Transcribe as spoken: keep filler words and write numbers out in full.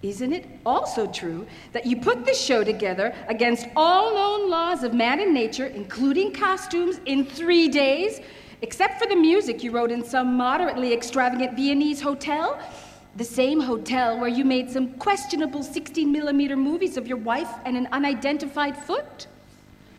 Isn't it also true that you put this show together against all known laws of man and nature, including costumes, in three days? Except for the music you wrote in some moderately extravagant Viennese hotel? The same hotel where you made some questionable sixteen millimeter movies of your wife and an unidentified foot?